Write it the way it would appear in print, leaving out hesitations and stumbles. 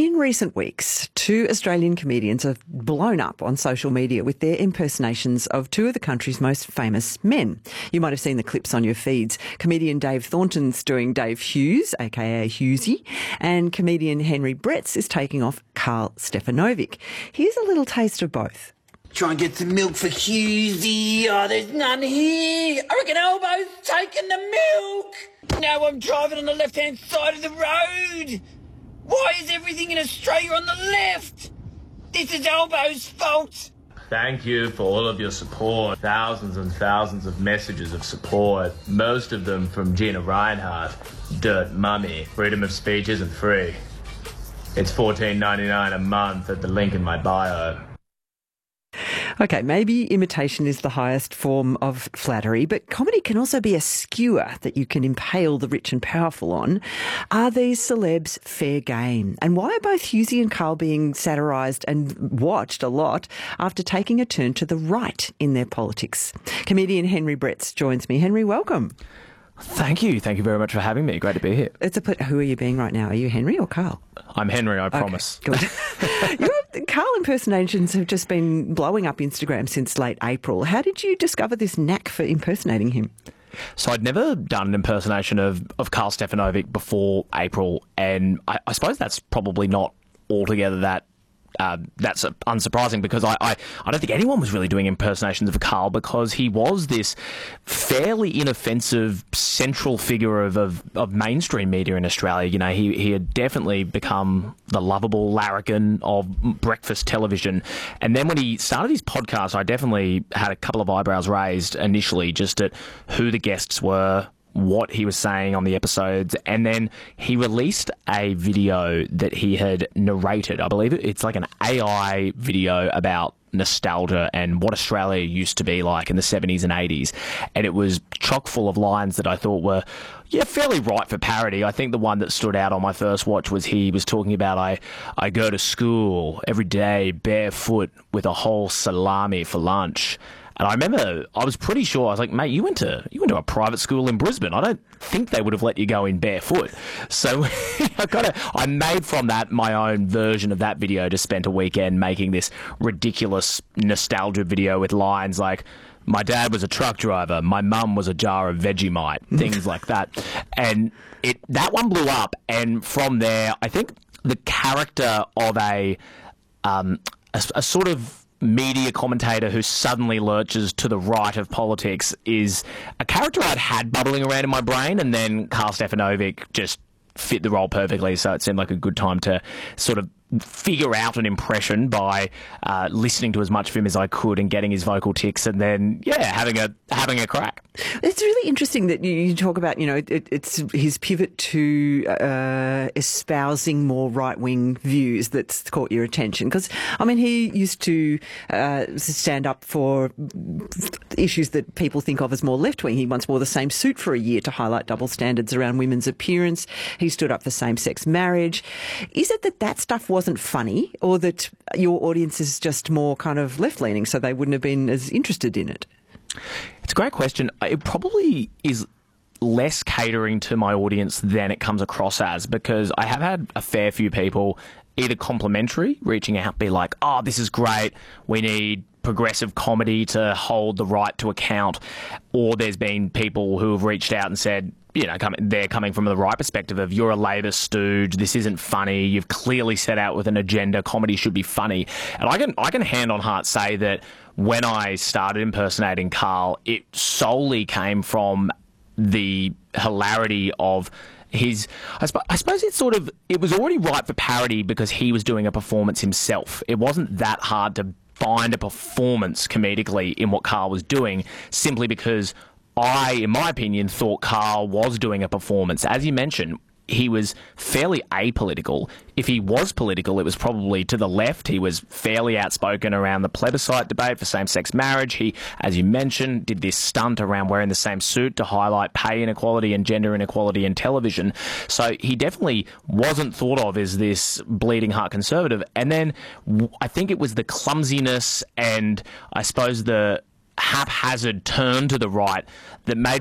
In recent weeks, two Australian comedians have blown up on social media with their impersonations of two of the country's most famous men. You might have seen the clips on your feeds. Comedian Dave Thornton's doing Dave Hughes, aka Hughesy, and comedian Henry Bretts is taking off Karl Stefanovic. Here's a little taste of both. Try and get some milk for Hughesy. Oh, there's none here. I reckon Elbo's taking the milk. Now I'm driving on the left-hand side of the road. Why is everything in Australia on the left? This is Elbo's fault. Thank you for all of your support. Thousands and thousands of messages of support. Most of them from Gina Reinhardt. Dirt Mummy. Freedom of speech isn't free. It's $14.99 a month at the link in my bio. Okay, maybe imitation is the highest form of flattery, but comedy can also be a skewer that you can impale the rich and powerful on. Are these celebs fair game? And why are both Hughesy and Karl being satirised and watched a lot after taking a turn to the right in their politics? Comedian Henry Bretts joins me. Henry, welcome. Thank you. Thank you very much for having me. Great to be here. Who are you being right now? Are you Henry or Karl? I'm Henry, I promise. Good. Your Karl impersonations have just been blowing up Instagram since late April. How did you discover this knack for impersonating him? So I'd never done an impersonation of Karl Stefanovic before April, and I suppose that's probably not altogether that's unsurprising, because I don't think anyone was really doing impersonations of Karl, because he was this fairly inoffensive central figure of mainstream media in Australia. You know, he had definitely become the lovable larrikin of breakfast television. And then when he started his podcast, I definitely had a couple of eyebrows raised initially just at who the guests were, what he was saying on the episodes, and then he released a video that he had narrated. I believe it's like an AI video about nostalgia and what Australia used to be like in the 70s and 80s, and it was chock full of lines that I thought were fairly ripe for parody. I think the one that stood out on my first watch was he was talking about I go to school every day barefoot with a whole salami for lunch. And I remember I was pretty sure, I was like, mate, you went to a private school in Brisbane. I don't think they would have let you go in barefoot. So I made from that my own version of that video. Just spent a weekend making this ridiculous nostalgia video with lines like, my dad was a truck driver, my mum was a jar of Vegemite, things like that. And that one blew up. And from there, I think the character of a sort of media commentator who suddenly lurches to the right of politics is a character I'd had bubbling around in my brain, and then Karl Stefanovic just fit the role perfectly, so it seemed like a good time to sort of figure out an impression by listening to as much of him as I could and getting his vocal tics, and then having a crack. It's really interesting that you talk about, it's his pivot to espousing more right-wing views that's caught your attention. Because, I mean, he used to stand up for issues that people think of as more left-wing. He once wore the same suit for a year to highlight double standards around women's appearance. He stood up for same-sex marriage. Is it that stuff wasn't funny, or that your audience is just more kind of left-leaning, so they wouldn't have been as interested in it? It's a great question. It probably is less catering to my audience than it comes across as, because I have had a fair few people either complimentary, reaching out, be like, oh, this is great, we need progressive comedy to hold the right to account, or there's been people who have reached out and said, they're coming from the right perspective of, you're a Labor stooge, this isn't funny, you've clearly set out with an agenda, comedy should be funny. And I can hand on heart say that when I started impersonating Karl, it solely came from the hilarity of his, I suppose it was already ripe for parody because he was doing a performance himself. It wasn't that hard to find a performance comedically in what Karl was doing, simply because I, in my opinion, thought Karl was doing a performance. As you mentioned, he was fairly apolitical. If he was political, it was probably to the left. He was fairly outspoken around the plebiscite debate for same-sex marriage. He, as you mentioned, did this stunt around wearing the same suit to highlight pay inequality and gender inequality in television. So he definitely wasn't thought of as this bleeding heart conservative. And then I think it was the clumsiness and I suppose the haphazard turn to the right that made